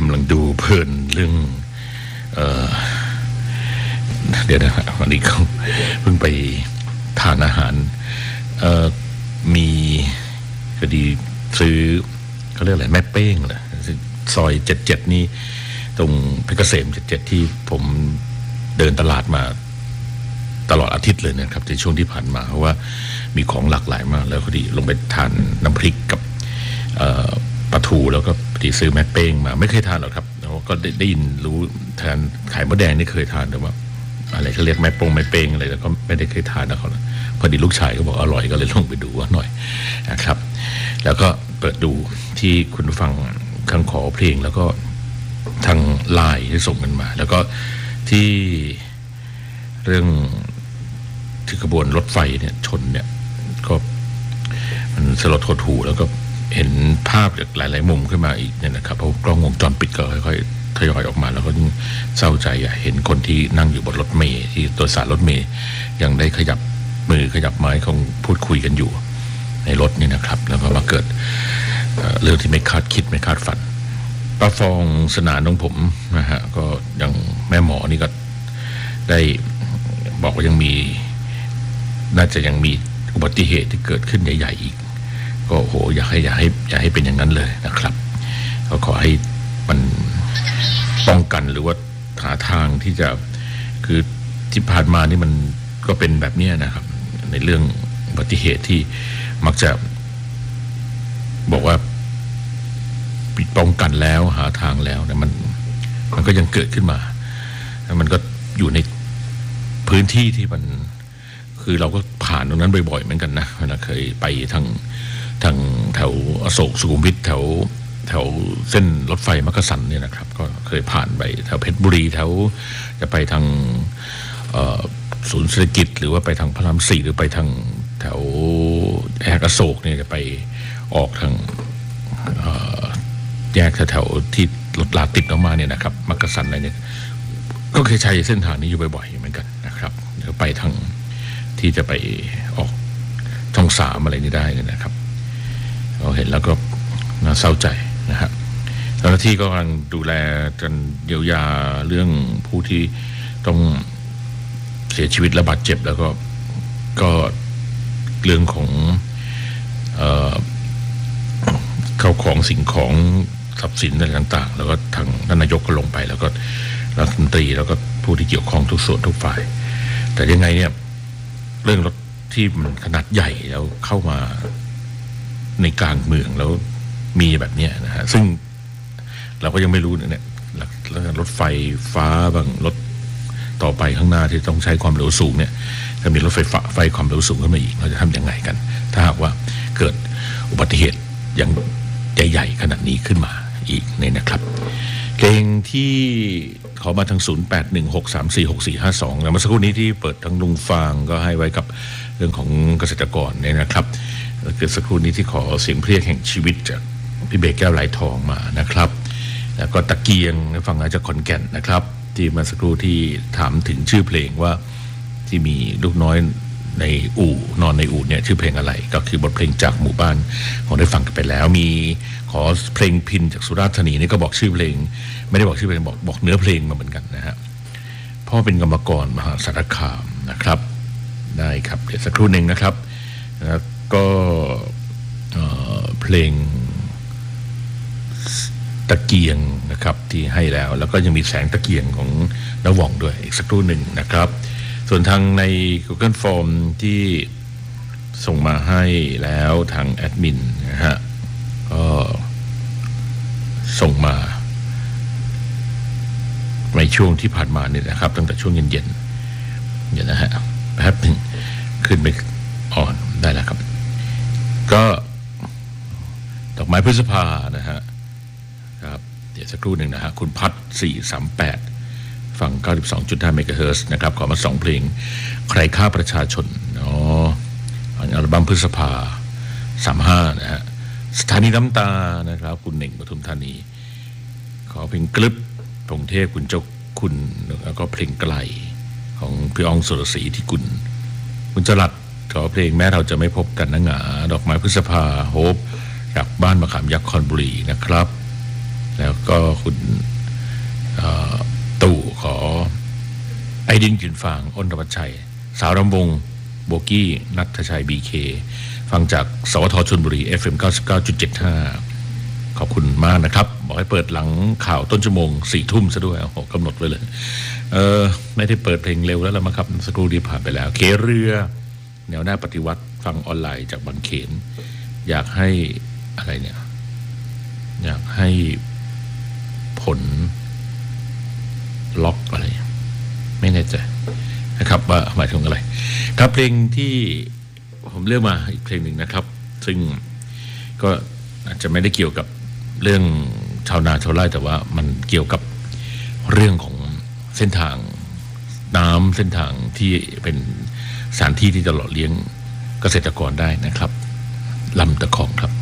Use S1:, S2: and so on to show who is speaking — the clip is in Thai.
S1: ำลังดูเพลินเรื่องเดี๋ยวนะครับวันนี้เขาเพิ่งไปทานอาหารมีพอดีซื้อเขาเรียกอะไรแม่เป้งเหรอซอย77นี่ตรงเพชรเกษม77ที่ผมเดินตลาดมาตลอดอาทิตย์เลยนะครับในช่วงที่ผ่านมาเพราะว่ามีของหลากหลายมากแล้วพอดีลงไปทานน้ำพริกกับปลาทูแล้วก็พอดีซื้อแม่เป้งมาไม่เคยทานหรอกครับแล้วก็ได้ยินรู้ทานไข่มดแดงนี่เคยทานแต่ว่าอะไรเขาเรียกแม่เป้งอะไรแล้วก็ไม่ได้เคยทานนะเขาพอดีลูกชายก็บอกอร่อยก็เลยลงไปดูว่าหน่อยนะครับแล้วก็เปิดดูที่คุณฟังข้างขอเพลงแล้วก็ทางไลน์ที่ส่งกันมาแล้วก็ที่เรื่องที่ขบวนรถไฟเนี่ยชนเนี่ยก็มันสลดหดหู่แล้วก็เห็นภาพจากหลายๆมุมขึ้นมาอีกเนี่ยนะครับเพราะกล้องวงจรปิดก็ค่อยๆทยอยออกมาแล้วก็เศร้าใจเห็นคนที่นั่งอยู่บนรถเมล์ที่ตัวสารรถเมล์ยังได้ขยับมือขยับไม้ของพูดคุยกันอยู่ในรถนี่นะครับแล้วก็มาเกิดเรื่องที่ไม่คาดคิดไม่คาดฝันป้าฟองสนานของผมนะฮะก็ยังแม่หมอนี่ก็ได้บอกว่ายังมีน่าจะยังมีอุบัติเหตุที่เกิดขึ้นใหญ่ๆอีกก็โหอยากให้เป็นอย่างนั้นเลยนะครับก็ขอให้มันป้องกันหรือว่าหาทางที่จะคือที่ผ่านมานี่มันก็เป็นแบบนี้นะครับในเรื่องอุบัติเหตุที่มักจะบอกว่าป้องกันแล้วหาทางแล้วเนี่ยมันก็ยังเกิดขึ้นมาแล้วมันก็อยู่ในพื้นที่ที่มันคือเราก็ผ่านตรงนั้นบ่อยๆเหมือนกันนะเวลาเคยไปทางแถวอโศกสุขุมวิทแถวเส้นรถไฟมักกะสันเนี่ยนะครับก็เคยผ่านไปแถวเพชรบุรีแถวจะไปทางศูนย์เศรษฐกิจหรือว่าไปทางพระราม4หรือไปทางแถวแยกอโศกเนี่ยจะไปออกทางแยกแถวที่รถลาติดออกมาเนี่ยนะครับมักกะสันอะไรเนี่ยก็เคยใช้เส้นทางนี้อยู่บ่อยๆเหมือนกันนะครับเดี๋ยวไปทางที่จะไปออกช่อง3อะไรนี่ได้นะครับเราเห็นแล้วก็น่าเศร้าใจนะฮะเจ้าหน้าที่ก็กำลังดูแลกันเยียวยาเรื่องผู้ที่ต้องเสียชีวิตและบาดเจ็บแล้วก็เรื่องของเข้าของสิ่งของทรัพย์สินอะไรต่างๆแล้วก็ทางท่านนายกก็ลงไปแล้วก็รัฐมนตรีแล้วก็ผู้ที่เกี่ยวข้องทุกส่วนทุกฝ่ายแต่ยังไงเนี่ยเรื่องรถที่มันขนาดใหญ่แล้วเข้ามาในกลางเมืองแล้วมีแบบนี้นะฮะซึ่งเราก็ยังไม่รู้เนี่ยรถไฟฟ้าบางรถต่อไปข้างหน้าที่ต้องใช้ความเร็วสูงเนี่ยถ้ามีรถไฟความเร็วสูงขึ้นมาอีกเราจะทำยังไงกันถ้าหากว่าเกิดอุบัติเหตุอย่างใหญ่ๆขนาดนี้ขึ้นมาอีกเนี่ยนะครับเพลงที่ขอมาทาง0816346452แล้วเมื่อสักครู่นี้ที่เปิดทางลุงฟางก็ให้ไว้กับเรื่องของเกษตรกรเนี่ยนะครับเกิดสักครู่นี้ที่ขอเสียงเพลงแห่งชีวิตจากพี่เบกแก้วไหลทองมานะครับแล้วก็ตะเกียงฟังมาจากขอนแก่นนะครับที่มาสักครู่ที่ถามถึงชื่อเพลงว่าที่มีลูกน้อยในอู่นอนในอู่เนี่ยชื่อเพลงอะไรก็คือบทเพลงจากหมู่บ้านของได้ฟังกันไปแล้วมีขอเพลงพินจากสุราษฎร์ธานีนี่ก็บอกชื่อเพลงไม่ได้บอกชื่อเพลงบอกเนื้อเพลงมาเหมือนกันนะฮะพ่อเป็นกรรมกรมหาสารคามนะครับได้ครับเดี๋ยวสักครู่หนึ่งนะครับแล้วก็เพลงตะเกียงนะครับที่ให้แล้วก็ยังมีแสงตะเกียงของน้าหว่องด้วยอีกสักครู่หนึ่งนะครับส่วนทางใน Google Form ที่ส่งมาให้แล้วทางแอดมินนะฮะก็ส่งมาในช่วงที่ผ่านมาเนี่ยนะครับตั้งแต่ช่วงเย็นๆเดี๋ยวนะฮะแป๊บนึงขึ้นไปอ่อนได้แล้วครับก็ดอกไม้พฤษภานะฮะครับเดี๋ยวสักครู่หนึ่งนะฮะคุณพัด438ฟัง 92.5 เมกะเฮิรตซ์นะครับขอมา2เพลงใครฆ่าประชาชนอัลบั้มพฤษภา35นะฮะสถานีน้ำตานะครับคุณเหน่งปทุมธานีขอเพลงกลึบพงเทพคุณเจ้าคุณแล้วก็เพลงไกลของพี่อ้องสุรศรีที่คุณจรัสขอเพลงแม้เราจะไม่พบกันนะหงาดอกไม้พฤษภาโฮปจากบ้านมะขามยักษ์คอนบุรีนะครับแล้วก็คุณตู่ขอไอดินกลิ่นฟางอ้นธวัชชัยสาวรำวงโบกี้นัทชัยบีเคฟังจากสวทชลบุรี FM 99.75 ขอบคุณมากนะครับบอกให้เปิดหลังข่าวต้นชั่วโมง 4 ทุ่มซะด้วยโอ้โหกำหนดไว้เลยไม่ได้เปิดเพลงเร็วแล้วล่ะมั้งครับสักครู่ที่ผ่านไปแล้วเคเรือแนวหน้าปฏิวัติฟังออนไลน์จากบางเขนอยากให้อะไรเนี่ยอยากให้ผลล็อกอะไรไม่แน่ใจนะครับว่าหมายถึงอะไรครับเพลงที่ผมเลือกมาอีกเพลงหนึ่งนะครับซึ่งก็อาจจะไม่ได้เกี่ยวกับเรื่องชาวนาชาวไร่แต่ว่ามันเกี่ยวกับเรื่องของเส้นทางน้ำเส้นทางที่เป็นสถานที่ที่จะหล่อเลี้ยงเกษตรกรได้นะครับลำตะคองครับ